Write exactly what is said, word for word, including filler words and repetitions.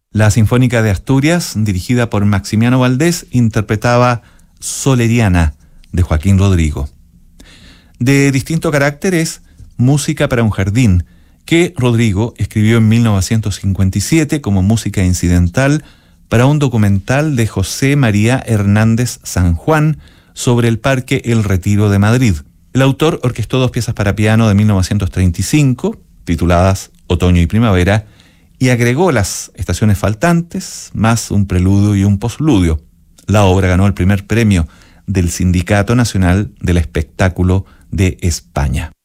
La Sinfónica de Asturias, dirigida por Maximiano Valdés, interpretaba Soleriana, de Joaquín Rodrigo. De distinto carácter es Música para un jardín, que Rodrigo escribió en mil novecientos cincuenta y siete como música incidental para un documental de José María Hernández San Juan sobre el Parque El Retiro de Madrid. El autor orquestó dos piezas para piano de mil novecientos treinta y cinco, tituladas Otoño y Primavera, y agregó las estaciones faltantes, más un preludio y un posludio. La obra ganó el primer premio del Sindicato Nacional del Espectáculo de España.